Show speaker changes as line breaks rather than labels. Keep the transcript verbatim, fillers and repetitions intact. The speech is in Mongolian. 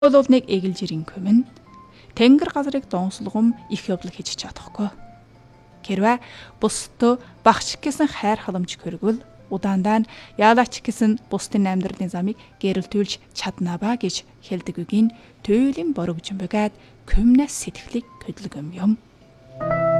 бол нэг эгэлжирийн көмөн тэнгэр газрыг донслогом их явдал хийж чадахгүй. Хэрвээ бусдад багш гэсэн хайр халамж хөргөл удаандаа яалаач гэсэн бусдын амьдралын замыг гэрэлтүүлж чаднаа ба гэж хэлдэг үгийн туйлын борогжин бөгөөд көмнэс сэтгэлийг хөдлөгөм юм.